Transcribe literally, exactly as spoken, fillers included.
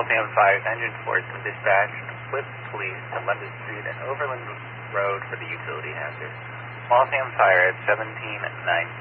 Waltham Fire's engine force and dispatched with police to London Street and Overland Road for the utility hazard. Waltham Fire at seventeen nine